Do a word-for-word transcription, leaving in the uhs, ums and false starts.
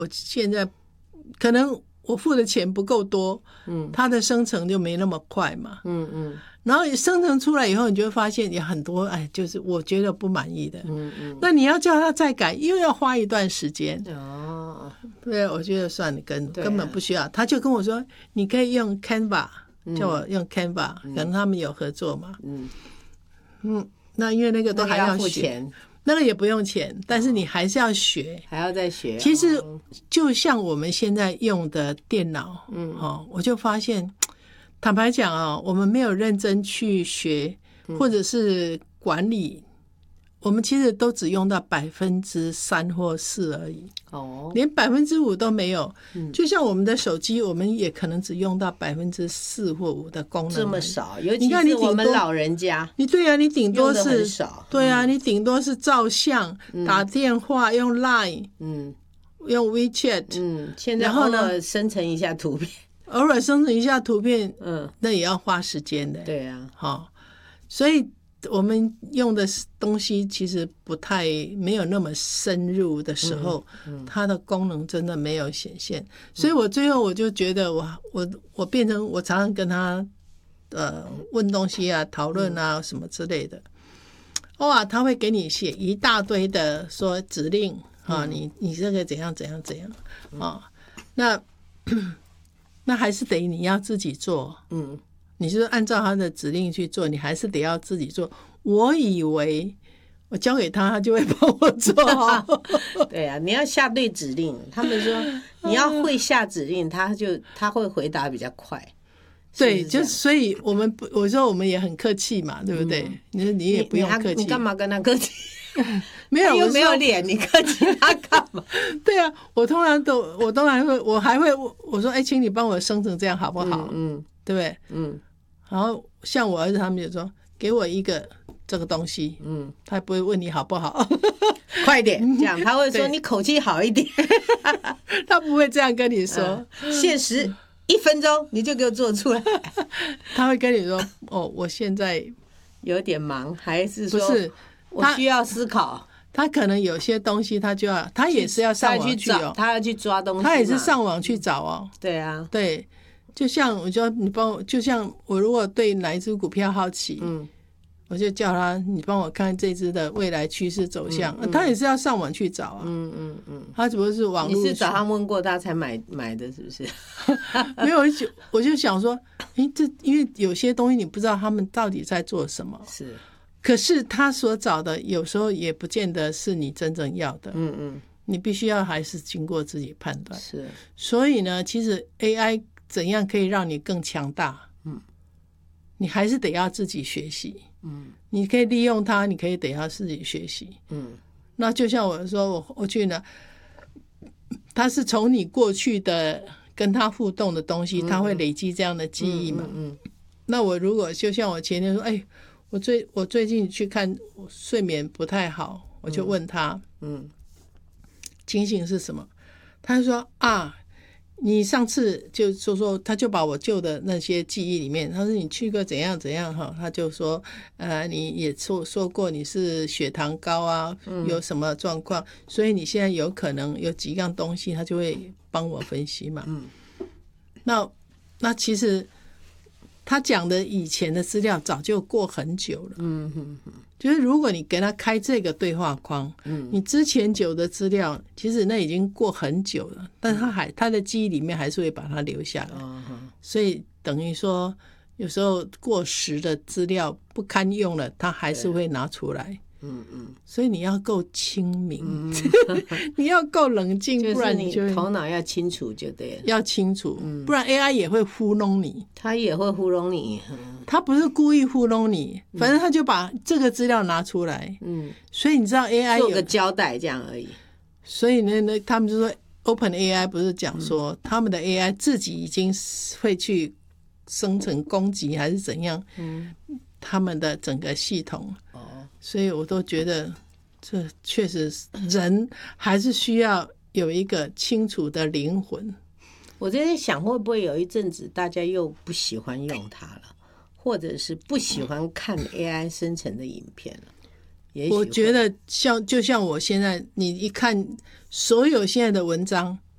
我现在可能我付的钱不够多，嗯，它的生成就没那么快嘛，嗯嗯，然后生成出来以后，你就会发现有很多哎，就是我觉得不满意的，嗯嗯，那你要叫他再改，又要花一段时间哦。对，我觉得算了，根、啊、根本不需要。他就跟我说，你可以用 Canva， 叫我用 Canva，、嗯、可能他们有合作嘛，嗯嗯，那因为那个都还要学，那个要付钱，那个也不用钱，但是你还是要学， 还要再学。 其实就像我们现在用的电脑，嗯，哦，我就发现，坦白讲啊、哦，我们没有认真去学，或者是管理，我们其实都只用到百分之三或四而已，哦，连百分之五都没有。嗯，就像我们的手机，我们也可能只用到百分之四或五的功能， 这么少。尤其是我们老人家， 你对啊，你顶多是很少， 对啊，你顶多是照相、嗯、打电话、用 Line， 嗯，用 WeChat， 嗯，现在偶尔生成一下图片， 偶尔生成一下图片，嗯，那也要花时间的。 对啊， 好、哦，所以。我们用的东西其实不太没有那么深入的时候、嗯嗯、它的功能真的没有显现，所以我最后我就觉得我我我变成我常常跟他呃问东西啊讨论啊、嗯、什么之类的，哇他会给你写一大堆的说指令啊、嗯、你你这个怎样怎样怎样啊，那那还是得你要自己做，嗯，你就是按照他的指令去做，你还是得要自己做。我以为我交给他，他就会帮我做好。 对啊，你要下对指令。他们说你要会下指令，他就他会回答比较快。 对，就所以我们我说我们也很客气嘛，对不对？嗯、你说你也不用客气， 你干嘛跟他客气？ 没有， 又没有脸，你客气他干嘛？ 对啊，我通常都我当然会，我还会我说，哎，请你帮我生成这样好不好？嗯，嗯对不对？嗯。然后像我儿子他们就说给我一个这个东西，嗯，他不会问你好不好， 快点这样，他会说你口气好一点， 他不会这样跟你说， 嗯、限时一分钟你就给我做出来， 他会跟你说哦，我现在有点忙，还是说不是我需要思考。 他可能有些东西他就要，他也是要上网去哦， 他要去抓东西， 他也是上网去找哦， 对啊， 对。就像我就你帮我，就像我如果对哪一只股票好奇，嗯，我就叫他你帮我看这只的未来趋势走向，嗯嗯、他也是要上网去找啊，嗯嗯嗯，他只不过是网络， 你是找他问过他才买买的，是不是？ 没有，我就想说，哎，这因为有些东西你不知道他们到底在做什么， 是， 可是他所找的有时候也不见得是你真正要的，嗯嗯，你必须要还是经过自己判断， 是， 所以呢，其实 A I。怎样可以让你更强大？嗯，你还是得要自己学习。嗯，你可以利用它，你可以得要自己学习。嗯，那就像我说，我我去呢，它是从你过去的跟他互动的东西，它会累积这样的记忆嘛。嗯，嗯嗯那我如果就像我前天说，哎，我最我最近去看睡眠不太好，我就问他，嗯，情形是什么？他就说啊。你上次就说说，他就把我旧的那些记忆里面，他说你去过怎样怎样哈，他就说，呃，你也说说过你是血糖高啊，有什么状况，嗯、所以你现在有可能有几样东西，他就会帮我分析嘛。嗯，那那其实他讲的以前的资料早就过很久了。嗯哼哼。就是如果你给他开这个对话框，嗯，你之前久的资料，其实那已经过很久了，但他还他的记忆里面还是会把它留下来，嗯、所以等于说有时候过时的资料不堪用了，他还是会拿出来。嗯嗯，所以你要够清明，嗯、你要够冷静，不然你头脑要清楚就对了。 要清楚，嗯、不然 A I 也会糊弄你。 他也会糊弄你，嗯、 他不是故意糊弄你，反正他就把这个资料拿出来。嗯，所以你知道 A I 有做个交代这样而已。 所以呢，那他们就说 Open A I 不是讲说、嗯、他们的 A I 自己已经会去生成攻击还是怎样？嗯，他们的整个系统。所以我都觉得这确实人还是需要有一个清楚的灵魂。 我在想会不会有一阵子大家又不喜欢用它了，或者是不喜欢看 A I 生成的影片了。也许我觉得像就像我现在你一看所有现在的文章